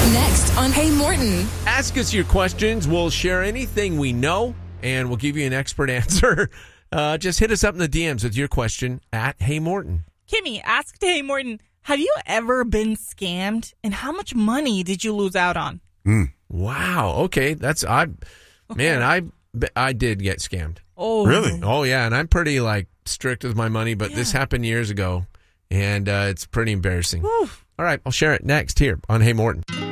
Next on Hey Morton. Ask us your questions. We'll share anything we know, and we'll give you an expert answer. Just hit us up in the DMs with your question at Hey Morton. Kimmy asked Hey Morton, have you ever been scammed? And how much money did you lose out on? Wow. Okay. I did get scammed. Oh, Really? Oh, yeah. And I'm pretty strict with my money, but this happened years ago, and it's pretty embarrassing. All right. I'll share it next here on Hey Morton.